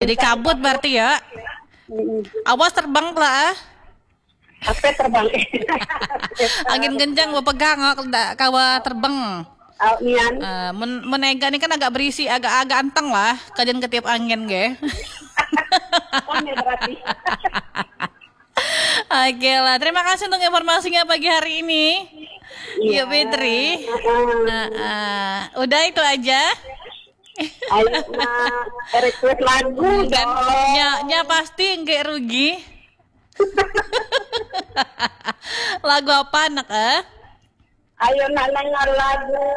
Jadi kabut berarti ya. Awas terbang lah. Apa terbang? Angin kencang gua pegang kawa terbang. Nian. Menega ini kan agak berisi, agak anteng lah. Kajian ketiap angin ge. Berarti. Oke lah, terima kasih untuk informasinya pagi hari ini. Iya Fitri. Udah itu aja. Ayo request lagu dong. Nya pasti enggak rugi. Lagu apa anak Ayo nak dengar lagu.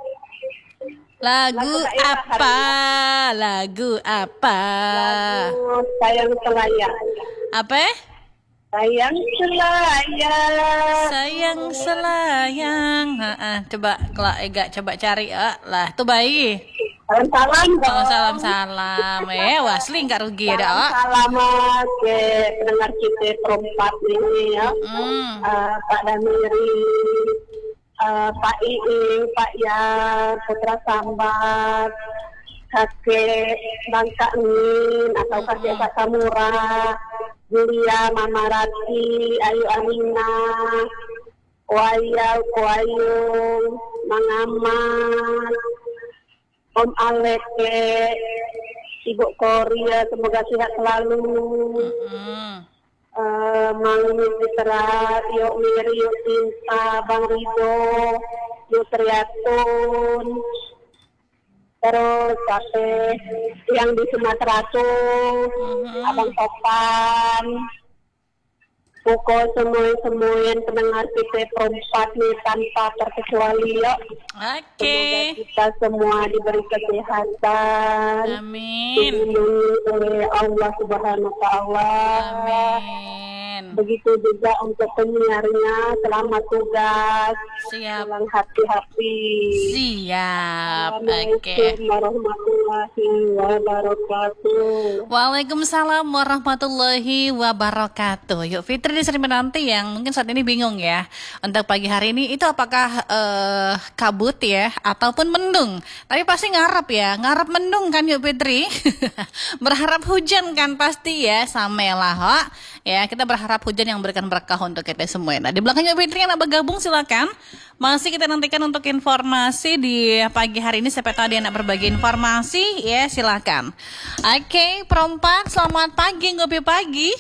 Lagu apa? Lagu apa? Lagu Sayang Selayang. Apa? Sayang Selayang. Sayang Selayang. Coba kalau Ega coba cari lah tuh bayi. Salam-salam dong. Oh, salam-salam. Wasli nggak rugi ya, Dok. Salam ke pendengar kita perempat ini ya. Pak Damiri, Pak Iing, Pak Yan, Putra Sambat, kakek Bangka Min atau kakek Kak Samura, Julia, Mama Rati, Ayu Amina, Wayau, Kuayung, Mang Amat, Om Aleke, Ibu Korea, semoga sehat selalu. Mang Mitra, Yuk Miri, Yuk Tinta, Bang Rido, Yuk Triatun, terus sampai yang di Sumatera tuh, Abang Topan, pukul semua pendengar kita perempat nih tanpa terkecuali ya. Semoga kita semua diberi kesehatan. Amin. Dilindungi oleh Allah Subhanahu wa Ta'ala. Amin. Begitu juga untuk penyiarnya, selamat tugas. Siap. Pulang happy. Siap. Assalamualaikum warahmatullahi wabarakatuh. Waalaikumsalam warahmatullahi wabarakatuh. Yuk Fitri disini menanti yang mungkin saat ini bingung ya untuk pagi hari ini itu apakah kabut ya ataupun mendung. Tapi pasti ngarep ya, ngarep mendung kan yuk Fitri. Berharap hujan kan pasti ya, samelah ho. Ya kita berharap hujan yang memberikan berkah untuk kita semua. Nah di belakangnya Fitri yang bergabung silakan. Masih kita nantikan untuk informasi di pagi hari ini. Siapa tahu dia nak berbagi informasi ya silakan. Oke, perempat selamat pagi ngopi pagi.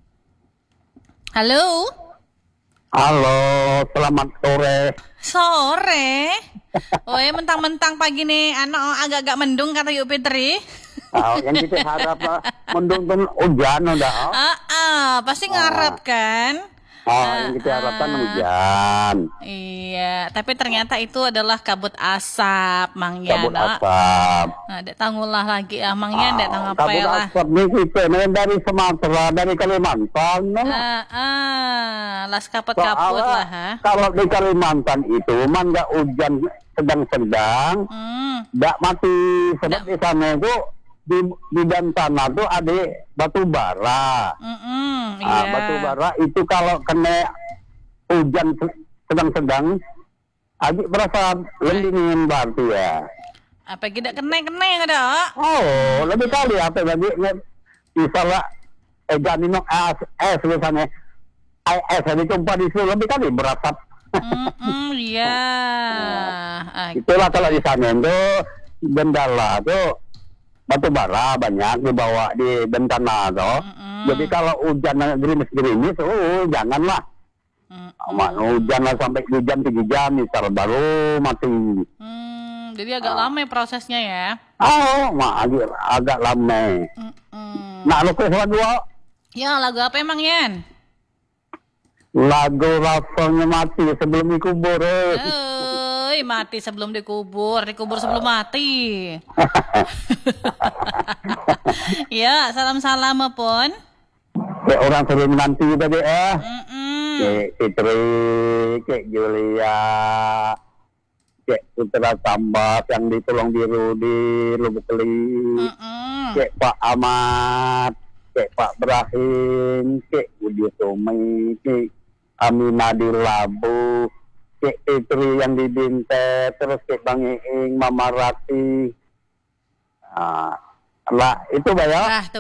Halo. Halo, selamat sore. Sore. Oh ya mentang-mentang pagi nih anak agak-agak mendung kata Yuk Fitri. Yang kita harap mendung hujan udah. Pasti ngarep kan. Yang kita harapkan hujan. Iya, tapi ternyata itu adalah kabut asap, Mangnya. Kabut asap. Nah, dek tangulah lagi, Mangnya, dek tang apa ya lah. Kabut asap nih kita dari Sumatera, dari Kalimantan. Las kaput-kaput lah, ha. Kalau di Kalimantan itu, man nggak hujan sedang-sedang, nggak mati. Sebab di sana itu di dan tanah tuh ada batu bara. Batu bara itu kalau kena hujan sedang-sedang agak berasa lendingin berarti ya. Apa tidak kena ada? Oh, lebih kali apa lagi misalnya janino es misalnya es ditumpah di situ lebih kali berasap. Iya. Itulah kalau di sana itu Bendala tuh batu bara banyak dibawa di bentana tuh. Jadi kalau hujan gerimis, janganlah. Hujan sampai 2 jam 3 jam misal baru mati. Jadi agak lama prosesnya ya. Agak lama. Nah, lu lagu ya lagu apa emang Yan? Lagu Rasanya Mati Sebelum Dikubur. Mati sebelum dikubur sebelum mati. Ya, salam-salam pun. Orang sering menanti tadi Kek Fitri, Kek Julia, Kek Putra Sambat yang di Tulung Biru di Lubuk Keli, Kek Pak Ahmad, Kek Pak Ibrahim, Kek Budi Sumi, Kek Aminah di Labu, Kek Fitri yang di Bintet, terus Kek Bang Iing, Mama Rati. Lah itu Mbak ya.